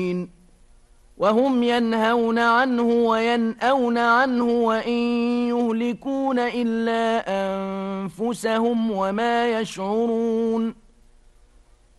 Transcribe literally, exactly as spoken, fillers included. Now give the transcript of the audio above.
وهم ينهون عنه وينأون عنه وإن يهلكون إلا أنفسهم وما يشعرون